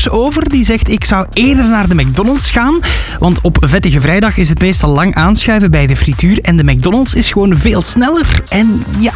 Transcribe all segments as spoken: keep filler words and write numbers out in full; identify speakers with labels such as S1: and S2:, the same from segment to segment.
S1: dus over. Die zegt, ik zou eerder naar de McDonald's gaan. Want op vettige vrijdag is het meestal lang aanschuiven bij de frituur. En de McDonald's is gewoon veel sneller. En ja...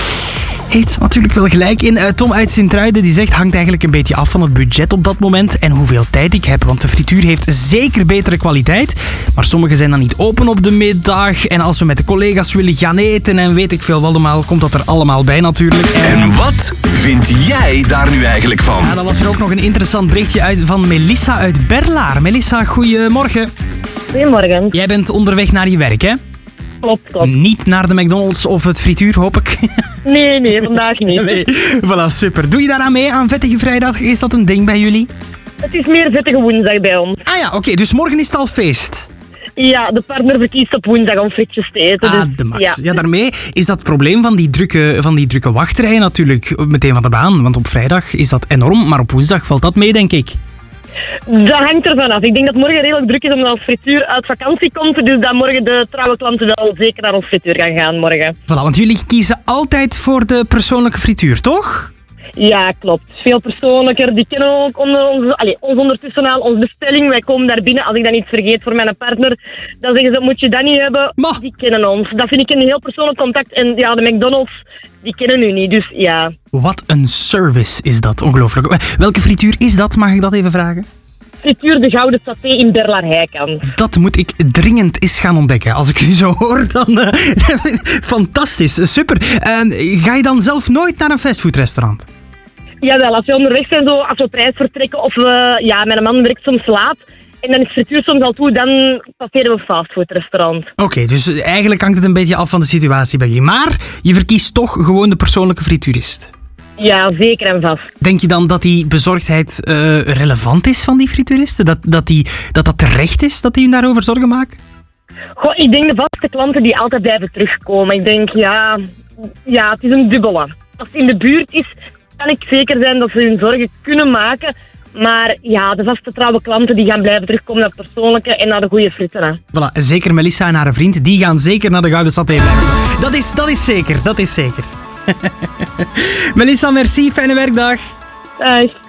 S1: heeft natuurlijk wel gelijk in. Uh, Tom uit Sint-Truiden die zegt, hangt eigenlijk een beetje af van het budget op dat moment en hoeveel tijd ik heb. Want de frituur heeft zeker betere kwaliteit, maar sommige zijn dan niet open op de middag. En als we met de collega's willen gaan eten en weet ik veel wat allemaal, komt dat er allemaal bij natuurlijk. En,
S2: en wat vind jij daar nu eigenlijk van?
S1: Ja, dan was er ook nog een interessant berichtje uit van Melissa uit Berlaar. Melissa, goeiemorgen.
S3: Goedemorgen.
S1: Jij bent onderweg naar je werk, hè?
S3: Klopt, klopt.
S1: Niet naar de McDonald's of het frituur, hoop ik.
S3: Nee, nee, vandaag niet.
S1: Nee. Voilà, super. Doe je daaraan mee aan vettige vrijdag? Is dat een ding bij jullie?
S3: Het is meer vettige woensdag bij ons.
S1: Ah ja, oké. Okay, dus morgen is het al feest.
S3: Ja, de partner verkiest op woensdag om frietjes te eten.
S1: Ah,
S3: dus,
S1: de max.
S3: Ja.
S1: ja, daarmee is dat probleem van die, drukke, van die drukke wachtrij natuurlijk meteen van de baan. Want op vrijdag is dat enorm, maar op woensdag valt dat mee, denk ik.
S3: Dat hangt ervan af. Ik denk dat morgen redelijk druk is omdat ons frituur uit vakantie komt. Dus dat morgen de trouwe klanten wel zeker naar ons frituur gaan gaan morgen.
S1: Voilà, want jullie kiezen altijd voor de persoonlijke frituur, toch?
S3: Ja, klopt. Veel persoonlijker. Die kennen ook onder onze, allez, ons ondertussen al, onze bestelling. Wij komen daar binnen. Als ik dat niet vergeet voor mijn partner, dan zeggen ze, moet je dat niet hebben?
S1: Ma.
S3: Die kennen ons. Dat vind ik een heel persoonlijk contact. En ja, de McDonald's, die kennen u niet. Dus ja.
S1: Wat een service is dat. Ongelooflijk. Welke frituur is dat? Mag ik dat even vragen?
S3: Frituur de Gouden Saté in Berlaar-Heikant.
S1: Dat moet ik dringend eens gaan ontdekken. Als ik u zo hoor, dan... Uh, fantastisch, super. Uh, ga je dan zelf nooit naar een fastfoodrestaurant?
S3: Jawel, als we onderweg zijn, zo, als we op reis vertrekken of we... Ja, mijn man werkt soms laat. En dan is frituur soms al toe, dan passeren we een fastfoodrestaurant.
S1: Oké, okay, dus eigenlijk hangt het een beetje af van de situatie bij jullie. Maar je verkiest toch gewoon de persoonlijke frituurist.
S3: Ja, zeker en vast.
S1: Denk je dan dat die bezorgdheid uh, relevant is van die frituuristen? Dat dat, die, dat dat terecht is dat die hun daarover zorgen maken?
S3: Goh, ik denk de vaste klanten die altijd blijven terugkomen. Ik denk, ja, ja, het is een dubbele. Als het in de buurt is, kan ik zeker zijn dat ze hun zorgen kunnen maken. Maar ja, de vaste trouwe klanten die gaan blijven terugkomen naar het persoonlijke en naar de goede fritten. Hè.
S1: Voilà, zeker Melissa en haar vriend, die gaan zeker naar de Gouden Saté blijven. Dat is, dat is zeker, dat is zeker. Melissa, merci. Fijne werkdag.
S3: Dag.